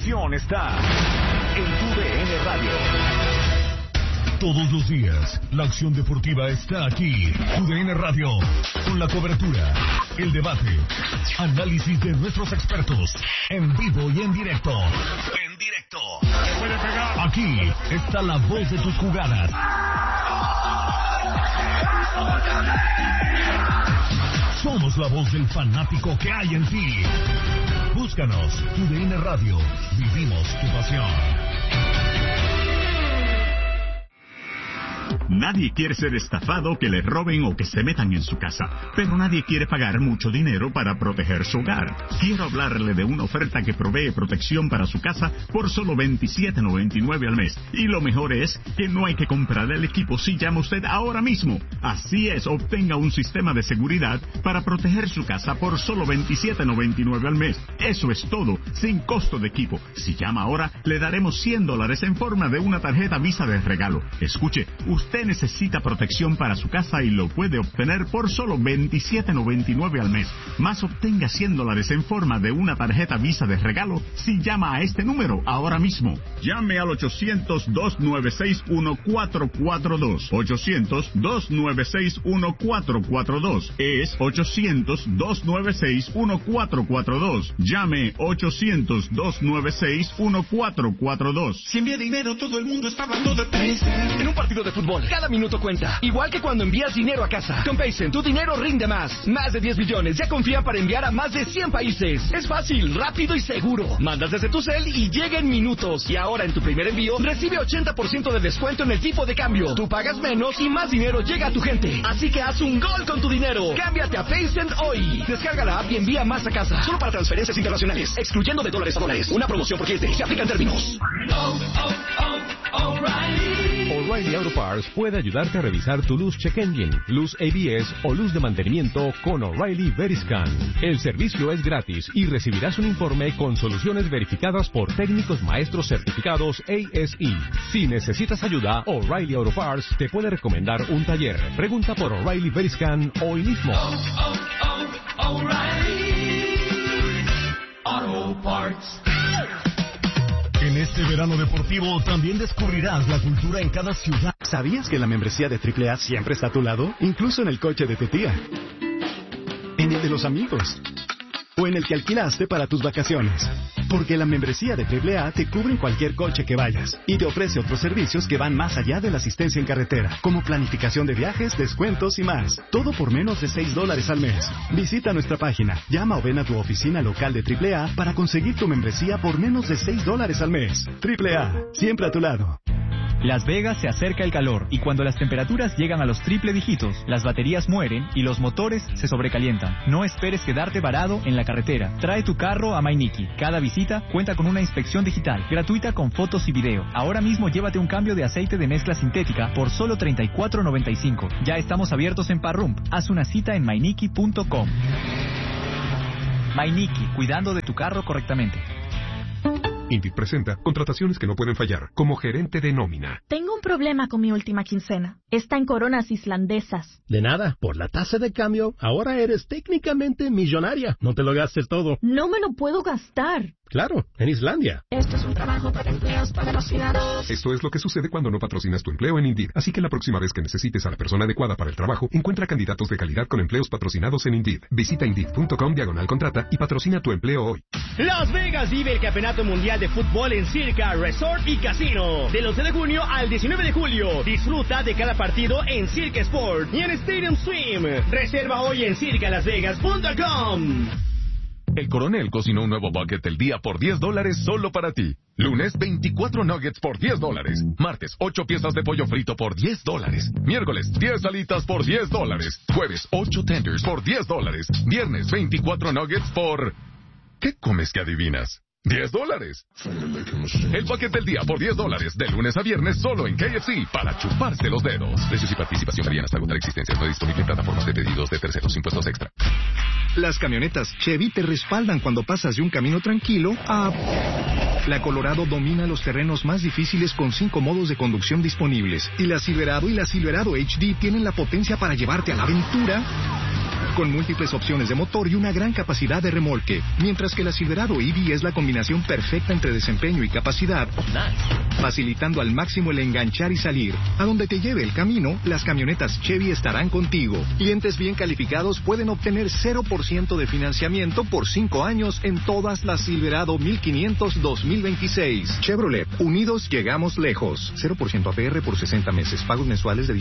pasión está en TUDN Radio. Todos los días, la acción deportiva está aquí. TUDN Radio, con la cobertura, el debate, análisis de nuestros expertos, en vivo y en directo. Aquí está la voz de tus jugadas. Somos la voz del fanático que hay en ti. Búscanos, TUDN Radio. Vivimos tu pasión. Nadie quiere ser estafado, que le roben o que se metan en su casa, pero nadie quiere pagar mucho dinero para proteger su hogar. Quiero hablarle de una oferta que provee protección para su casa por solo $27.99 al mes. Y lo mejor es que no hay que comprar el equipo si llama usted ahora mismo. Así es, obtenga un sistema de seguridad para proteger su casa por solo $27.99 al mes. Eso es todo, sin costo de equipo. Si llama ahora, le daremos $100 en forma de una tarjeta Visa de regalo. Escuche, usted necesita protección para su casa y lo puede obtener por solo $27.99 al mes. Más obtenga $100 en forma de una tarjeta Visa de regalo si llama a este número ahora mismo. Llame al 800-296-1442. 800-296-1442. Es 800-296-1442. Llame 800-296-1442. Si envía dinero, todo el mundo está hablando de Paysend. En un partido de fútbol, cada minuto cuenta. Igual que cuando envías dinero a casa. Con Paysend, tu dinero rinde más. Más de 10 millones ya confían para enviar a más de 100 países. Es fácil, rápido y seguro. Mandas desde tu cel y llega en minutos. Y ahora en tu primer envío, recibe 80% de descuento en el tipo de cambio. Tú pagas menos y más dinero llega a tu gente. Así que haz un gol con tu dinero. Cámbiate a Paysend hoy. Descarga la app y envía más a casa. Solo para transferencias internacionales, excluyendo de dólares a dólares. Una promoción por cliente. Se aplican términos. O'Reilly Auto Parts puede ayudarte a revisar tu luz check engine, luz ABS o luz de mantenimiento con O'Reilly Veriscan. El servicio es gratis y recibirás un informe con soluciones verificadas por técnicos maestros certificados ASE. Si necesitas ayuda, O'Reilly Auto Parts te puede recomendar un taller. Pregunta por O'Reilly Veriscan hoy mismo. O'Reilly Auto Parts. En este verano deportivo también descubrirás la cultura en cada ciudad. ¿Sabías que la membresía de AAA siempre está a tu lado? Incluso en el coche de tu tía, en el de los amigos o en el que alquilaste para tus vacaciones. Porque la membresía de AAA te cubre en cualquier coche que vayas y te ofrece otros servicios que van más allá de la asistencia en carretera, como planificación de viajes, descuentos y más. Todo por menos de $6 al mes. Visita nuestra página, llama o ven a tu oficina local de AAA para conseguir tu membresía por menos de $6 al mes. AAA, siempre a tu lado. Las Vegas se acerca el calor y cuando las temperaturas llegan a los triple dígitos, las baterías mueren y los motores se sobrecalientan. No esperes quedarte varado en la carretera. Trae tu carro a MyNiki. Cada visita cuenta con una inspección digital, gratuita con fotos y video. Ahora mismo llévate un cambio de aceite de mezcla sintética por solo $34.95. Ya estamos abiertos en Parrump. Haz una cita en myniki.com. MyNiki, cuidando de tu carro correctamente. Indeed presenta contrataciones que no pueden fallar, como gerente de nómina. Tengo un problema con mi última quincena. Está en coronas islandesas. De nada, por la tasa de cambio, ahora eres técnicamente millonaria. No te lo gastes todo. No me lo puedo gastar. Claro, en Islandia. Esto es un trabajo para empleos patrocinados. Esto es lo que sucede cuando no patrocinas tu empleo en Indeed. Así que la próxima vez que necesites a la persona adecuada para el trabajo, encuentra candidatos de calidad con empleos patrocinados en Indeed. Visita Indeed.com/contrata y patrocina tu empleo hoy. Las Vegas vive el Campeonato Mundial de Fútbol en Circa, Resort y Casino. Del 11 de junio al 19 de julio. Disfruta de cada partido en Circa Sport y en Stadium Swim. Reserva hoy en circalasvegas.com. El Coronel cocinó un nuevo bucket del día por $10 solo para ti. Lunes, 24 nuggets por $10. Martes, 8 piezas de pollo frito por $10. Miércoles, 10 alitas por $10. Jueves, 8 tenders por $10. Viernes, 24 nuggets por... ¿Qué comes que adivinas? $10. El bucket del día por $10, de lunes a viernes solo en KFC, para chuparse los dedos. Precios y participación varían hasta agotar existencias. No disponible en plataformas de pedidos de terceros, impuestos extra. Las camionetas Chevy te respaldan cuando pasas de un camino tranquilo a... La Colorado domina los terrenos más difíciles con 5 modos de conducción disponibles. Y la Silverado HD tienen la potencia para llevarte a la aventura con múltiples opciones de motor y una gran capacidad de remolque, mientras que la Silverado EV es la combinación perfecta entre desempeño y capacidad, facilitando al máximo el enganchar y salir. A donde te lleve el camino, las camionetas Chevy estarán contigo. Clientes bien calificados pueden obtener 0% de financiamiento por 5 años en todas las Silverado 1500 2026. Chevrolet, unidos llegamos lejos. 0% APR por 60 meses. Pagos mensuales de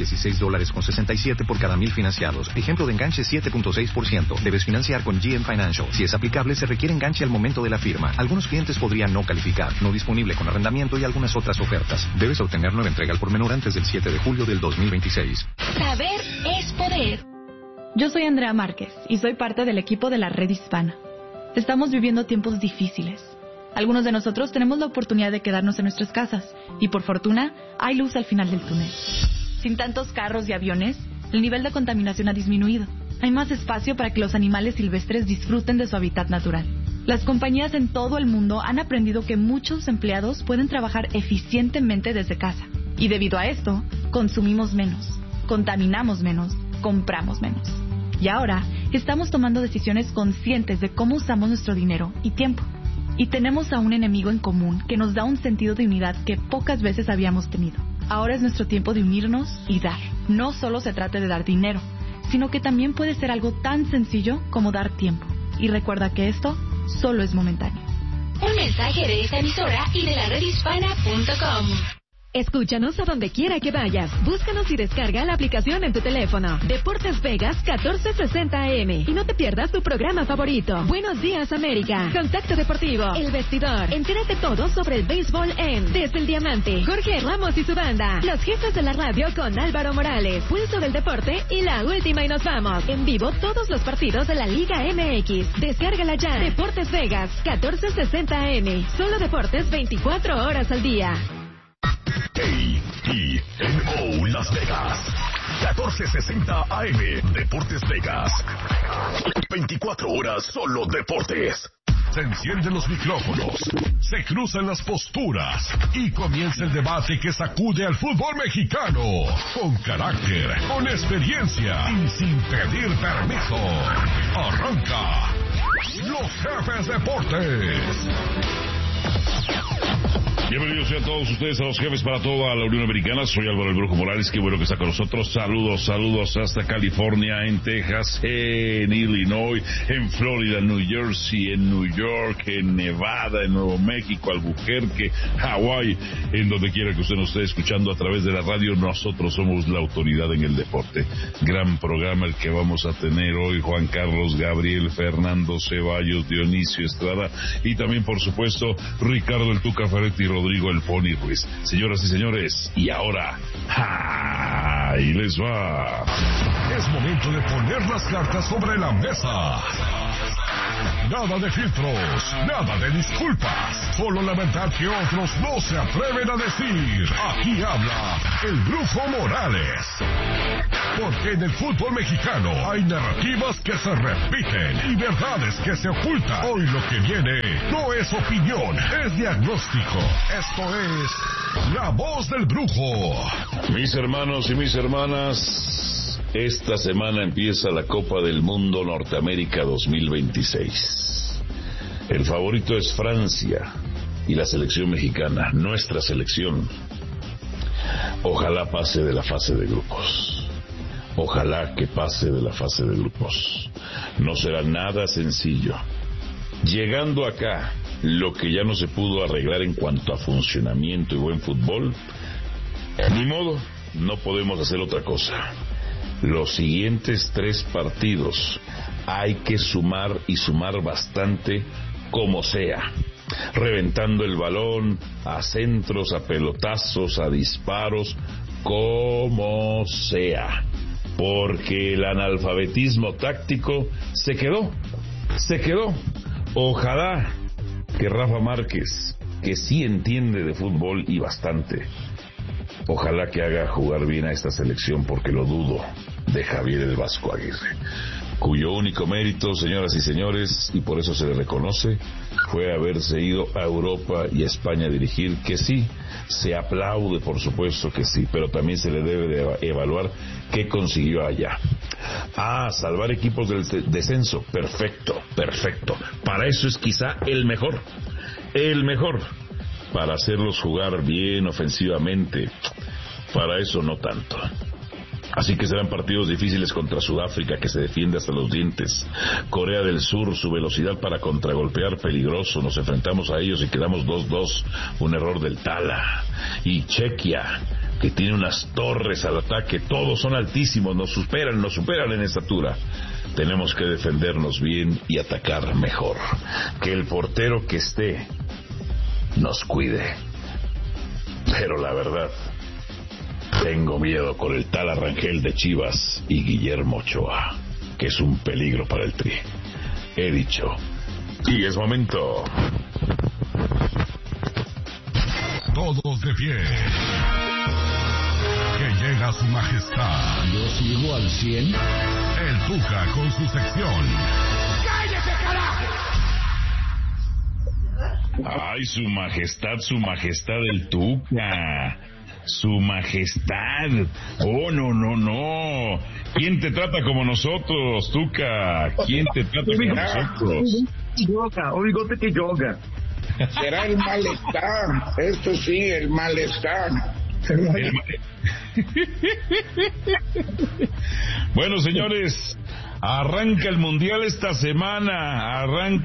$16.67 por cada 1,000 financiados. Ejemplo de enganche 7.6%. Debes financiar con GM Financial. Si es aplicable, se requiere enganche al momento de la firma. Algunos clientes podrían no calificar. No disponible con arrendamiento y algunas otras ofertas. Debes obtener nueva entrega al por menor antes del 7 de julio del 2026. Saber es poder. Yo soy Andrea Márquez y soy parte del equipo de la Red Hispana. Estamos viviendo tiempos difíciles. Algunos de nosotros tenemos la oportunidad de quedarnos en nuestras casas y por fortuna hay luz al final del túnel. Sin tantos carros y aviones, el nivel de contaminación ha disminuido. Hay más espacio para que los animales silvestres disfruten de su hábitat natural. Las compañías en todo el mundo han aprendido que muchos empleados pueden trabajar eficientemente desde casa. Y debido a esto, consumimos menos, contaminamos menos, compramos menos. Y ahora, estamos tomando decisiones conscientes de cómo usamos nuestro dinero y tiempo. Y tenemos a un enemigo en común que nos da un sentido de unidad que pocas veces habíamos tenido. Ahora es nuestro tiempo de unirnos y dar. No solo se trata de dar dinero, sino que también puede ser algo tan sencillo como dar tiempo. Y recuerda que esto solo es momentáneo. Un mensaje de esta emisora y de la redhispana.com. Escúchanos a donde quiera que vayas. Búscanos y descarga la aplicación en tu teléfono. Deportes Vegas 1460 AM. Y no te pierdas tu programa favorito. Buenos Días América. Contacto Deportivo. El Vestidor. Entérate todo sobre el béisbol en Desde el Diamante. Jorge Ramos y su banda. Los jefes de la radio con Álvaro Morales. Pulso del Deporte y la última y nos vamos. En vivo todos los partidos de la Liga MX. Descárgala ya. Deportes Vegas 1460 AM. Solo deportes 24 horas al día. KTNO Las Vegas 1460 AM. Deportes Vegas. 24 horas solo deportes. Se encienden los micrófonos, se cruzan las posturas y comienza el debate que sacude al fútbol mexicano. Con carácter, con experiencia y sin pedir permiso. Arranca Los Jefes Deportes. Bienvenidos a todos ustedes a Los Jefes para toda la Unión Americana. Soy Álvaro el Brujo Morales, qué bueno que está con nosotros. Saludos hasta California, en Texas, en Illinois, en Florida, en New Jersey, en New York, en Nevada, en Nuevo México, Albuquerque, Hawái, en donde quiera que usted nos esté escuchando a través de la radio. Nosotros somos la autoridad en el deporte. Gran programa el que vamos a tener hoy. Juan Carlos, Gabriel, Fernando Ceballos, Dionisio Estrada y también, por supuesto, Ricardo el Tuca Ferretti y Rodrigo el Pony Ruiz. Señoras y señores, y ahora, ahí les va. Es momento de poner las cartas sobre la mesa. Nada de filtros, nada de disculpas, solo la verdad que otros no se atreven a decir. Aquí habla el Brujo Morales. Porque en el fútbol mexicano hay narrativas que se repiten y verdades que se ocultan. Hoy lo que viene no es opinión, es diagnóstico. Esto es La Voz del Brujo. Mis hermanos y mis hermanas, esta semana empieza la Copa del Mundo Norteamérica 2026. El favorito es Francia y la selección mexicana, nuestra selección. Ojalá pase de la fase de grupos. Ojalá que pase de la fase de grupos. No será nada sencillo. Llegando acá, lo que ya no se pudo arreglar en cuanto a funcionamiento y buen fútbol, ni modo, no podemos hacer otra cosa. Los siguientes 3 partidos hay que sumar y sumar bastante como sea, reventando el balón a centros, a pelotazos, a disparos, como sea, porque el analfabetismo táctico se quedó. Ojalá que Rafa Márquez, que sí entiende de fútbol y bastante, ojalá que haga jugar bien a esta selección, porque lo dudo de Javier el Vasco Aguirre. cuyo único mérito, señoras y señores, y por eso se le reconoce, fue haberse ido a Europa y a España a dirigir, que sí, se aplaude, por supuesto que sí, pero también se le debe de evaluar qué consiguió allá. Salvar equipos del descenso, perfecto, para eso es quizá el mejor, para hacerlos jugar bien ofensivamente, para eso no tanto. Así que serán partidos difíciles contra Sudáfrica, que se defiende hasta los dientes. Corea del Sur, su velocidad para contragolpear peligroso. Nos enfrentamos a ellos y quedamos 2-2. Un error del Tala. Y Chequia, que tiene unas torres al ataque. Todos son altísimos, nos superan en estatura. Tenemos que defendernos bien y atacar mejor. Que el portero que esté nos cuide. Pero la verdad, tengo miedo con el Tala Rangel de Chivas y Guillermo Ochoa, que es un peligro para el Tri. He dicho. Y es momento. Todos de pie. Que llega su majestad. Yo sigo al 100. El Tuca con su sección. ¡Cállese, carajo! Ay, su majestad el Tuca. Su majestad. Oh, no. ¿Quién te trata como nosotros, Tuca? ¿Quién te trata como nosotros? O bigote que yoga. Será el malestar. Esto sí, el malestar. Bueno, señores, arranca el mundial esta semana.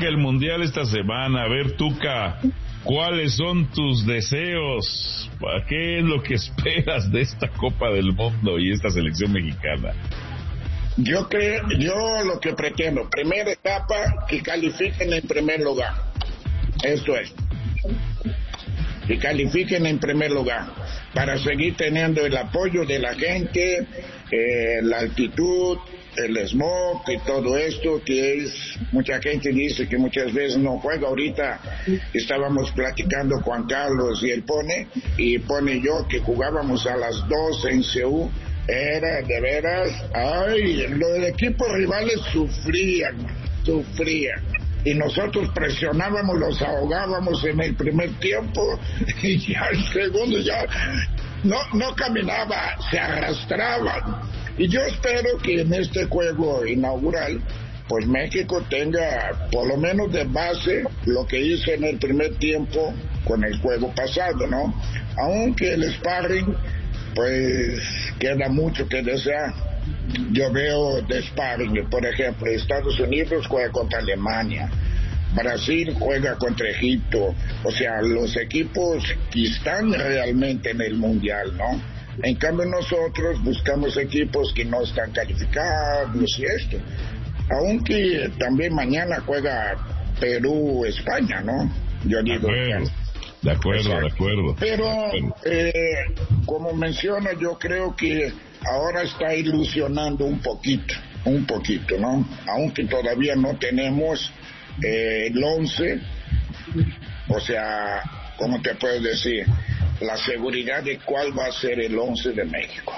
A ver, Tuca, ¿cuáles son tus deseos? ¿Qué es lo que esperas de esta Copa del Mundo y esta selección mexicana? Yo lo que pretendo, primera etapa, que califiquen en primer lugar. Esto es. Que califiquen en primer lugar, para seguir teniendo el apoyo de la gente, la altitud, el smog y todo esto, que es, mucha gente dice que muchas veces no juega. Ahorita estábamos platicando Juan Carlos y él pone yo que jugábamos a las 12 en Seúl. Era de veras, los equipos rivales sufrían, y nosotros presionábamos, los ahogábamos en el primer tiempo, y ya el segundo ya no caminaba, se arrastraban. Y yo espero que en este juego inaugural, pues México tenga por lo menos de base lo que hizo en el primer tiempo con el juego pasado, ¿no? Aunque el sparring, pues queda mucho que desear. Yo veo de sparring, por ejemplo, Estados Unidos juega contra Alemania, Brasil juega contra Egipto, o sea, los equipos que están realmente en el mundial, ¿no? En cambio nosotros buscamos equipos que no están calificados y esto. Aunque también mañana juega Perú-España, ¿no? Yo digo... De acuerdo. Pero, como menciono, yo creo que ahora está ilusionando un poquito, ¿no? Aunque todavía no tenemos el 11, o sea, ¿cómo te puedo decir? La seguridad de cuál va a ser el 11 de México.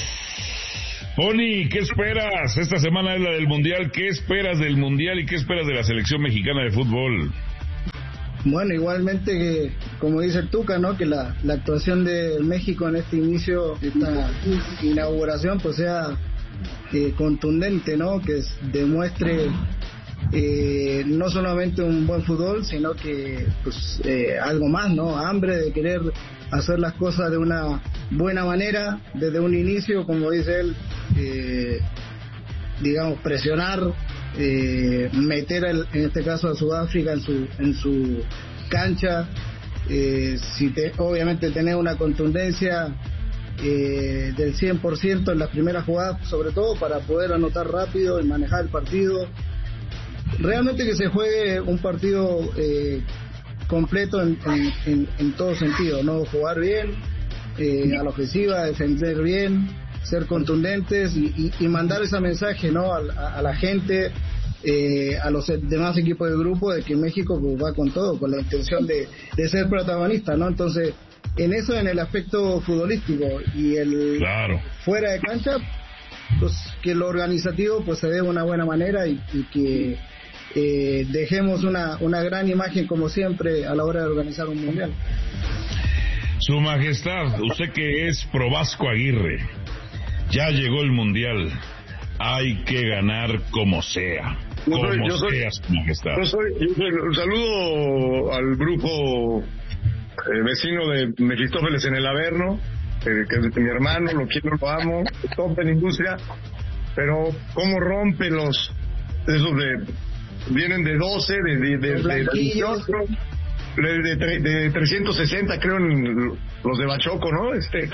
Pony, ¿qué esperas? Esta semana es la del Mundial. ¿Qué esperas del Mundial y qué esperas de la selección mexicana de fútbol? Bueno, igualmente que, como dice el Tuca, ¿no? Que la actuación de México en este inicio, esta inauguración, pues sea contundente, ¿no? Que demuestre no solamente un buen fútbol, sino que pues algo más, ¿no? Hambre de querer hacer las cosas de una buena manera desde un inicio, como dice él, digamos, presionar, meter en este caso a Sudáfrica en su cancha, obviamente tener una contundencia del 100% en las primeras jugadas, sobre todo para poder anotar rápido y manejar el partido. Realmente que se juegue un partido completo en todo sentido, ¿no? Jugar bien, a la ofensiva, defender bien, ser contundentes y mandar ese mensaje, ¿no? A la gente, a los demás equipos del grupo, de que México pues, va con todo, con la intención de ser protagonista, ¿no? Entonces, en eso, en el aspecto futbolístico y el fuera de cancha, pues, que lo organizativo pues se dé de una buena manera y que dejemos una gran imagen como siempre a la hora de organizar un mundial. Su Majestad, usted que es pro Vasco Aguirre, ya llegó el mundial, hay que ganar como sea. Como sea, Su Majestad. Un saludo al grupo vecino de Mefistófeles en el Averno, que es mi hermano, lo quiero, lo amo, top en industria, pero cómo rompe esos vienen de 12, de 18, de 360 creo en los de Bachoco, ¿no?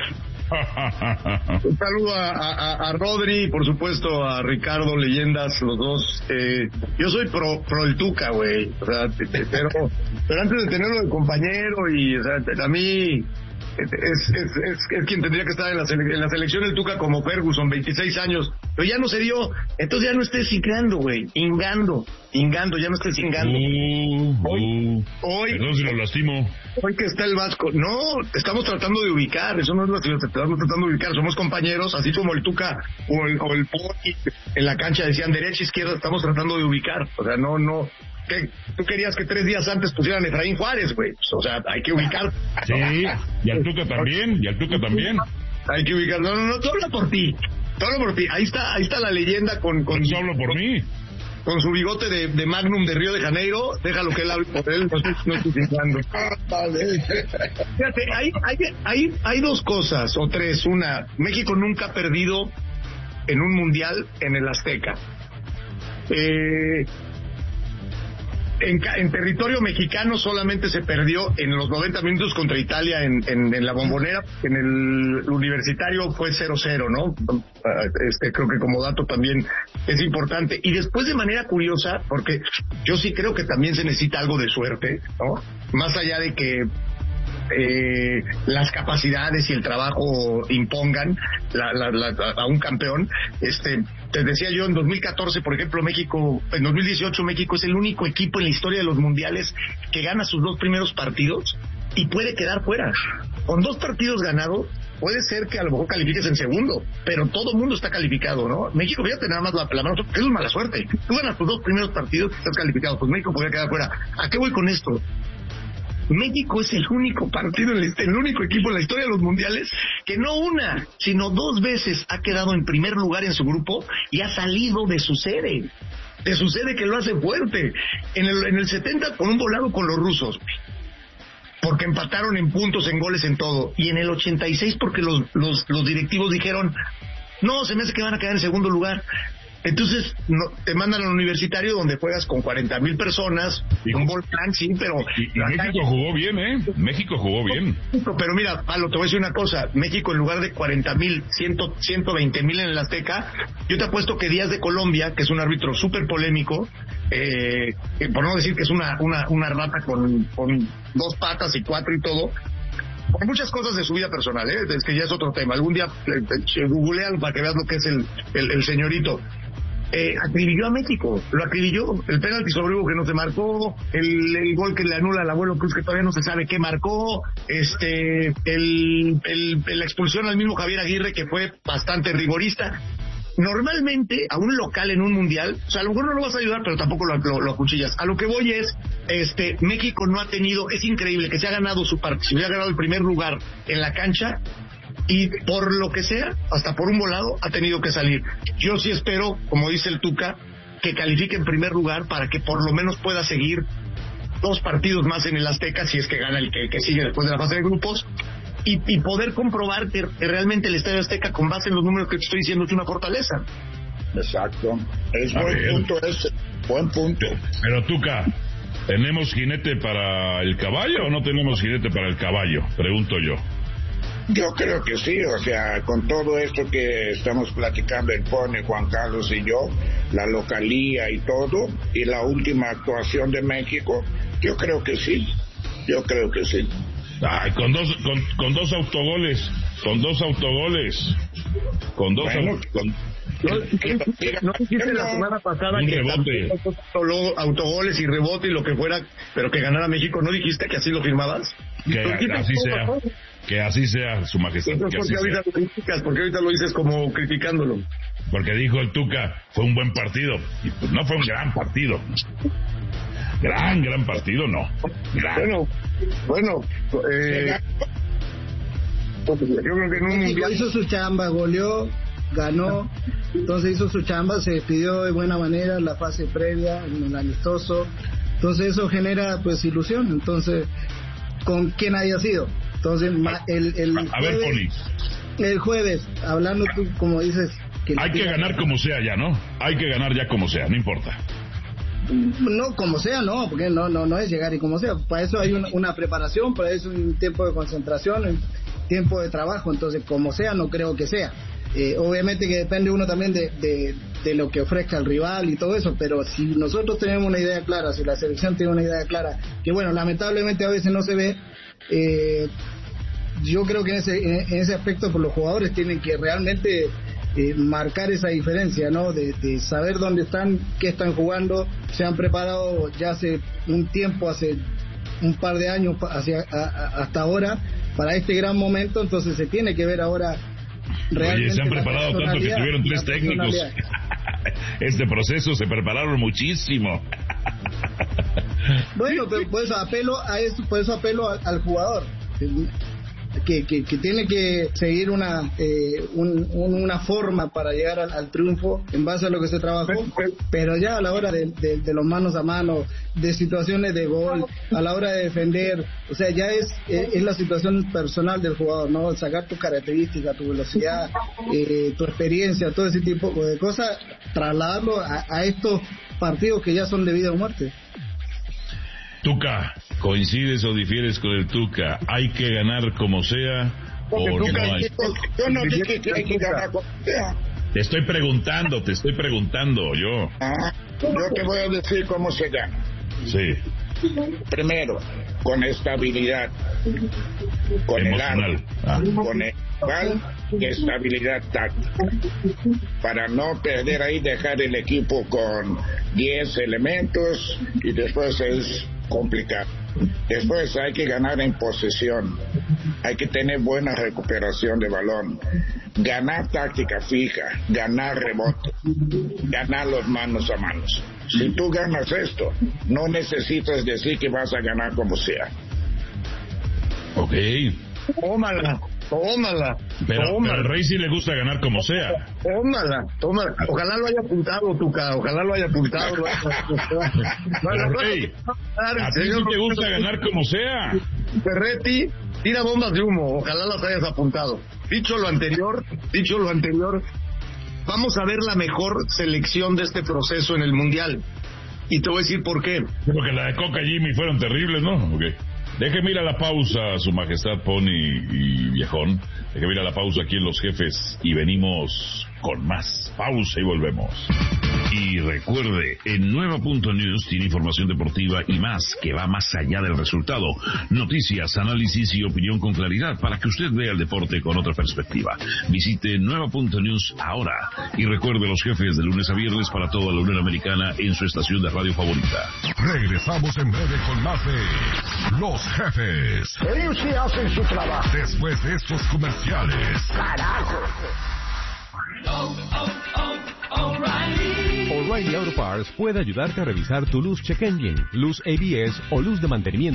Un saludo a Rodri, por supuesto a Ricardo, leyendas los dos. Yo soy pro el Tuca, güey, o sea, pero antes de tenerlo de compañero y, o sea, a mí es quien tendría que estar en la selección el Tuca, como Ferguson, 26 años, pero ya no se dio, entonces ya no estés ingando, güey, ingando, ya no estés ingando. Hoy perdón si lo lastimo. Hoy que está el Vasco, no, estamos tratando de ubicar, eso no es lo que estamos tratando de ubicar, somos compañeros, así como el Tuca o el Poti en la cancha decían derecha, izquierda, estamos tratando de ubicar, o sea, no. ¿Qué? Tú querías que 3 días antes pusieran Efraín Juárez, güey. O sea, hay que ubicar. Sí, y al Tuca también, Hay que ubicar. No, tú habla por ti. Ahí está la leyenda con yo hablo por mí. Con su bigote de Magnum de Río de Janeiro, déjalo que él hable por él, no estoy pensando. Fíjate, hay 2 cosas, o 3. Una, México nunca ha perdido en un mundial en el Azteca. En territorio mexicano solamente se perdió en los 90 minutos contra Italia en la Bombonera. En el Universitario fue 0-0, ¿no? Creo que como dato también es importante. Y después, de manera curiosa, porque yo sí creo que también se necesita algo de suerte, ¿no? Más allá de que las capacidades y el trabajo impongan a un campeón. Te decía yo, en 2014, por ejemplo, en 2018 México es el único equipo en la historia de los mundiales que gana sus 2 primeros partidos y puede quedar fuera. Con 2 partidos ganados, puede ser que a lo mejor califiques en segundo, pero todo el mundo está calificado, ¿no? México, fíjate nada más la mano, que es mala suerte. Tú ganas tus 2 primeros partidos, estás calificado, pues México podría quedar fuera. ¿A qué voy con esto? México es el único partido, el único equipo en la historia de los mundiales que no una, sino 2 veces ha quedado en primer lugar en su grupo y ha salido de su sede que lo hace fuerte. En el 70 con un volado con los rusos, porque empataron en puntos, en goles, en todo, y en el 86 porque los directivos dijeron, no, se me hace que van a quedar en segundo lugar. Entonces te mandan al Universitario, donde juegas con 40,000 personas, un volcán, sí, pero... Y México jugó bien, México jugó bien. Pero mira, Pablo, te voy a decir una cosa. México, en lugar de 40,000, 120,000 en el Azteca, yo te apuesto que Díaz de Colombia, que es un árbitro súper polémico, por no decir que es una rata con 2 patas y 4 y todo, por muchas cosas de su vida personal, es que ya es otro tema. Algún día googlealo para que veas lo que es el señorito. Acribilló a México, lo acribilló. El penalti sobre Hugo que no se marcó, el gol que le anula al Abuelo Cruz que todavía no se sabe qué marcó, la expulsión al mismo Javier Aguirre, que fue bastante rigorista. Normalmente a un local en un mundial, o sea, a lo mejor no lo vas a ayudar, pero tampoco lo acuchillas. A lo que voy es, México no ha tenido, es increíble que se ha ganado se ha ganado el primer lugar en la cancha, y por lo que sea, hasta por un volado, ha tenido que salir. Yo sí espero, como dice el Tuca, que califique en primer lugar para que por lo menos pueda seguir 2 partidos más en el Azteca, si es que gana el que sigue después de la fase de grupos, y poder comprobar que realmente el Estadio Azteca, con base en los números que te estoy diciendo, es una fortaleza. Exacto. Es buen punto. Pero Tuca, ¿tenemos jinete para el caballo o no tenemos jinete para el caballo? Pregunto yo. Yo creo que sí, o sea, con todo esto que estamos platicando el Pone, Juan Carlos y yo, la localía y todo, y la última actuación de México, yo creo que sí. Ay, con dos autogoles. No dijiste la semana pasada que autogoles y rebote y lo que fuera, pero que ganara México. ¿No dijiste que así lo firmabas? Que así sea, Su Majestad. Entonces, ¿por qué ahorita lo criticas? ¿Por qué ahorita lo dices como criticándolo? Porque dijo el Tuca, fue un buen partido. Y pues no fue un gran partido. Gran partido, no. Bueno, yo creo que en un mundial hizo su chamba, goleó, ganó, entonces hizo su chamba, se despidió de buena manera en la fase previa, en el amistoso, entonces eso genera pues ilusión, entonces con quien haya sido, entonces el jueves, hablando tú como dices que hay que ganar como sea ya, ¿no? Hay que ganar ya como sea, no importa. No, como sea, no, porque no es llegar y como sea, para eso hay una preparación, para eso hay un tiempo de concentración, un tiempo de trabajo, entonces como sea no creo que sea. Obviamente que depende uno también de lo que ofrezca el rival y todo eso, pero si nosotros tenemos una idea clara, si la selección tiene una idea clara, que bueno, lamentablemente a veces no se ve, yo creo que en ese aspecto pues, los jugadores tienen que realmente marcar esa diferencia, ¿no? De saber dónde están, qué están jugando, se han preparado ya hace un tiempo, hace un par de años hasta ahora para este gran momento, entonces se tiene que ver ahora realmente. Oye, se han preparado tanto que tuvieron 3 técnicos. Este proceso se prepararon muchísimo. Bueno, pero por eso apelo al jugador. Que tiene que seguir una forma para llegar al triunfo en base a lo que se trabajó, pero ya a la hora de los manos a mano, de situaciones de gol, a la hora de defender, o sea, ya es la situación personal del jugador, ¿no? Sacar tus características, tu velocidad, tu experiencia, todo ese tipo de cosas, trasladarlo a estos partidos que ya son de vida o muerte. Tuca, ¿coincides o difieres con el Tuca? ¿Hay que ganar como sea o no hay? Yo no dije que hay que ganar como sea. Te estoy preguntando yo. Yo te voy a decir cómo se gana. Sí. Primero, con estabilidad, con emocional. Con estabilidad táctica, para no perder ahí, dejar el equipo con 10 elementos y después es complicado. Después hay que ganar en posesión, hay que tener buena recuperación de balón, ganar táctica fija, ganar rebote, ganar los manos a manos. Si tú ganas esto, no necesitas decir que vas a ganar como sea. Ok. Tómala. Pero al Rey sí le gusta ganar como sea. Tómala. Ojalá lo haya apuntado, Tuca. Ojalá lo haya apuntado. Pero Rey, ¿a ti sí te gusta ganar como sea? Ferretti, tira bombas de humo. Ojalá las hayas apuntado. Dicho lo anterior, vamos a ver la mejor selección de este proceso en el Mundial. Y te voy a decir por qué. Porque la de Coca y Jimmy fueron terribles, ¿no? Okay. Déjeme ir a la pausa, Su Majestad Pony y Viejón. Déjeme ir a la pausa aquí en Los Jefes y venimos con más. Pausa y volvemos. Y recuerde, en Nueva.News tiene información deportiva y más que va más allá del resultado. Noticias, análisis y opinión con claridad para que usted vea el deporte con otra perspectiva. Visite Nueva.News ahora y recuerde Los Jefes de lunes a viernes para toda la Unión Americana en su estación de radio favorita. Regresamos en breve con más de Los Jefes. Ellos sí hacen su trabajo. Después de estos comerciales. ¡Carajo! O'Reilly Auto Parts puede ayudarte a revisar tu luz check engine, luz ABS o luz de mantenimiento